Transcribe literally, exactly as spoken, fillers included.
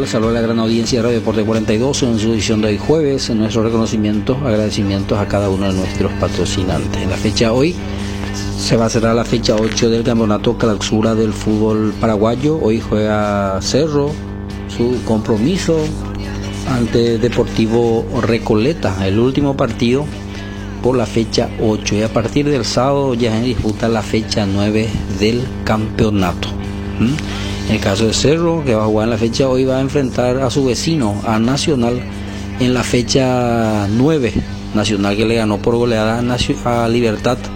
Les saluda la gran audiencia de Radio Deporte cuarenta y dos en su edición de hoy jueves. En nuestros reconocimientos, agradecimientos a cada uno de nuestros patrocinantes. En la fecha hoy se va a cerrar la fecha ocho del campeonato clausura del fútbol paraguayo. Hoy juega Cerro su compromiso ante Deportivo Recoleta, el último partido por la fecha ocho, y a partir del sábado ya se disputa la fecha nueve del campeonato. ¿Mm? En el caso de Cerro, que va a jugar en la fecha hoy, va a enfrentar a su vecino, a Nacional, en la fecha nueve. Nacional que le ganó por goleada a Libertad